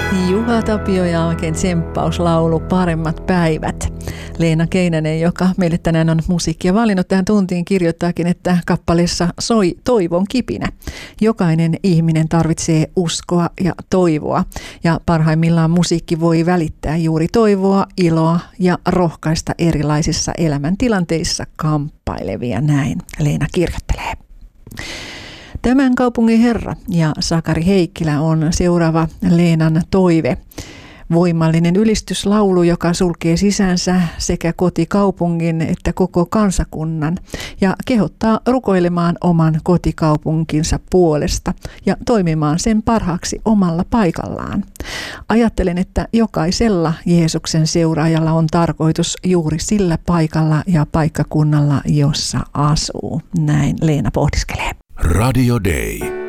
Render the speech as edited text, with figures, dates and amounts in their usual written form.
Juha Tapio ja oikein tsemppauslaulu Paremmat päivät. Leena Keinänen, joka meille tänään on musiikkia valinnut tähän tuntiin, kirjoittaakin, että kappaleessa soi toivon kipinä. Jokainen ihminen tarvitsee uskoa ja toivoa. Ja parhaimmillaan musiikki voi välittää juuri toivoa, iloa ja rohkaista erilaisissa elämäntilanteissa kamppailevia. Näin Leena kirjoittelee. Tämän kaupungin herra ja Sakari Heikkilä on seuraava Leenan toive. Voimallinen ylistyslaulu, joka sulkee sisänsä sekä kotikaupungin että koko kansakunnan ja kehottaa rukoilemaan oman kotikaupunkinsa puolesta ja toimimaan sen parhaaksi omalla paikallaan. Ajattelen, että jokaisella Jeesuksen seuraajalla on tarkoitus juuri sillä paikalla ja paikkakunnalla, jossa asuu. Näin Leena pohdiskelee. Radio Day.